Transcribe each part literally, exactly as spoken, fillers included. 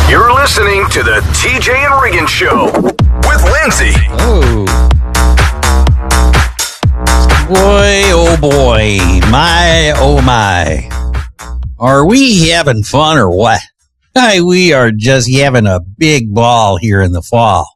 You're listening to the T J and Regan Show with Lindsay. Oh. Boy, oh boy. My, oh my. Are we having fun or what? Hey, we are just having a big ball here in the fall.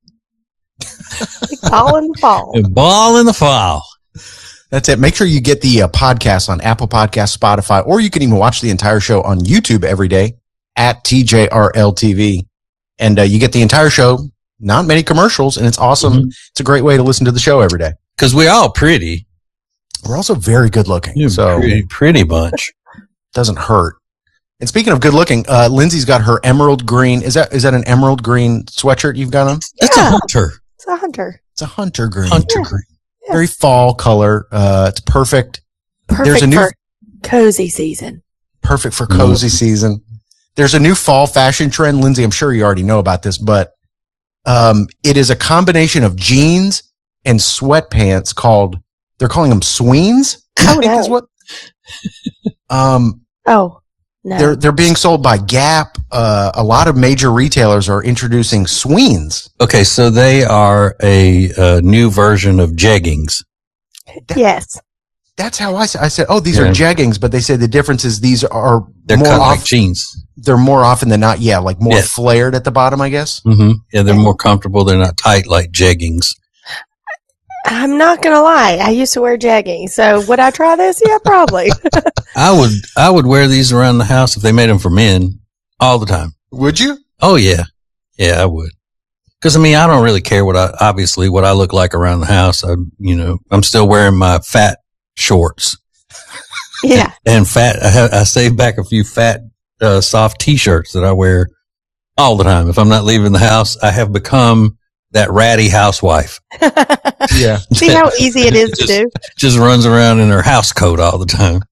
Big ball in the fall. A ball in the fall. That's it. Make sure you get the uh, podcast on Apple Podcasts, Spotify, or you can even watch the entire show on YouTube every day at T J R L T V. And uh, you get the entire show, not many commercials, and it's awesome. Mm-hmm. It's a great way to listen to the show every day. Because we're all pretty. We're also very good looking. You're so pretty, pretty bunch. Doesn't hurt. And speaking of good looking, uh, Lindsay's got her emerald green. Is that is that an emerald green sweatshirt you've got on? It's Yeah. a hunter. It's a hunter. It's a hunter green. Hunter Yeah. green. Yeah. Very fall color. Uh, it's perfect. Perfect There's a new- for cozy season. Perfect for cozy Mm-hmm. season. There's a new fall fashion trend. Lindsay, I'm sure you already know about this, but um, it is a combination of jeans and sweatpants called, they're calling them sweens. I Oh, think no. is what. Um, Oh, no. they're, they're being sold by Gap. Uh, a lot of major retailers are introducing sweens. Okay, so they are a, uh new version of jeggings. Yes. That's how I said, I said, oh, these Yeah. are jeggings, but they said the difference is these are They're more cut off, like jeans. they're more often than not. Yeah. Like more Yeah. flared at the bottom, I guess. Mm-hmm. Yeah, they're more comfortable. They're not tight like jeggings. I'm not going to lie. I used to wear jeggings. So would I try this? Yeah, probably. I would, I would wear these around the house if they made them for men all the time. Would you? Oh yeah. Yeah, I would. Cause I mean, I don't really care what I, obviously what I look like around the house. I, you know, I'm still wearing my fat shorts Yeah. and fat. I, have, I saved back a few fat, uh, soft t-shirts that I wear all the time. If I'm not leaving the house, I have become that ratty housewife. Yeah. See how easy it is to Just- do? Just runs around in her house coat all the time.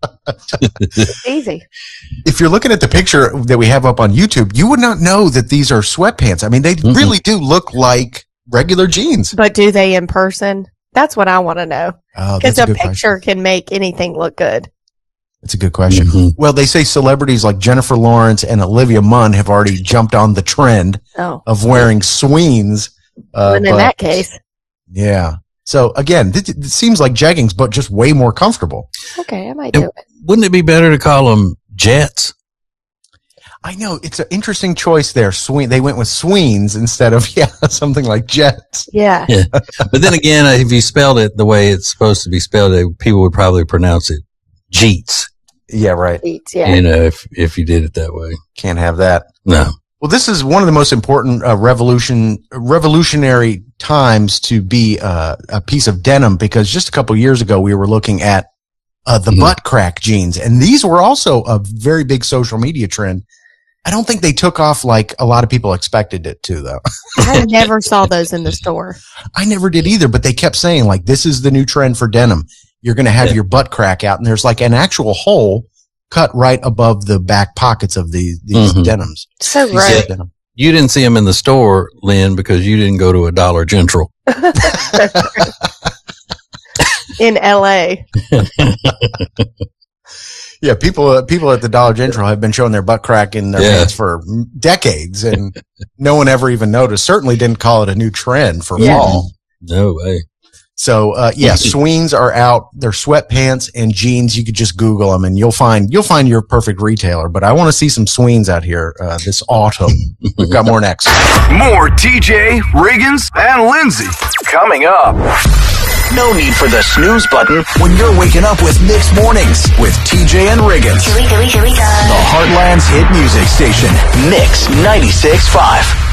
It's easy. If you're looking at the picture that we have up on YouTube, you would not know that these are sweatpants. I mean, they Mhm. really do look like regular jeans. But do they in person? That's what I want to know. Oh, Because that's a a good picture question. can make anything look good. That's a good question. Mhm. Well, they say celebrities like Jennifer Lawrence and Olivia Munn have already jumped on the trend Oh. of wearing sweens. Uh, and in but- that case, yeah. So again, this, it seems like jeggings, but just way more comfortable. okay, I might do it. Wouldn't it be better to call them jets? I know it's an interesting choice there. Sween. They went with sweens instead of yeah something like jets. Yeah. Yeah. But then again, if you spelled it the way it's supposed to be spelled, it- people would probably pronounce it Jeets. Yeah, right. Eats, yeah. You know, if, if you did it that way. Can't have that. No. Well, this is one of the most important uh, revolution revolutionary times to be uh, a piece of denim because just a couple years ago we were looking at uh, the Mhm. butt crack jeans, and these were also a very big social media trend. I don't think they took off like a lot of people expected it to, though. I never saw those in the store. I never did either, but they kept saying like this is the new trend for denim. You're going to have Yeah. your butt crack out, and there's like an actual hole cut right above the back pockets of these these Mhm. denims. So These gross. denim. You didn't see them in the store, Lynn, because you didn't go to a Dollar General. In L A. Yeah, people uh, people at the Dollar General have been showing their butt crack in their Yeah. pants for decades, and no one ever even noticed. Certainly didn't call it a new trend for Yeah. fall. No way. So, uh, yeah, sweens are out. They're sweatpants and jeans. You could just Google them, and you'll find you'll find your perfect retailer. But I want to see some sweens out here uh, this autumn. We've got more next. More T J, Riggins, and Lindsay coming up. No need for the snooze button when you're waking up with Mixed Mornings with T J and Riggins. Here we go, here we go. The Heartland's hit music station, Mix ninety-six point five.